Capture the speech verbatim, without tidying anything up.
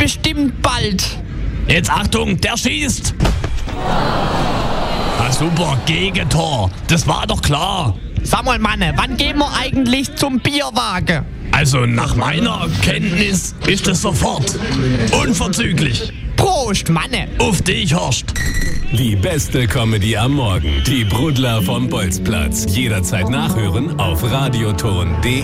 bestimmt bald. Jetzt Achtung, der schießt. Ah, super, Gegentor. Das war doch klar. Sag mal, Manne, wann gehen wir eigentlich zum Bierwagen? Also nach meiner Kenntnis ist es sofort. Unverzüglich. Prost, Manne. Auf dich, Horst. Die beste Comedy am Morgen. Die Brudler vom Bolzplatz. Jederzeit nachhören auf radioton punkt de.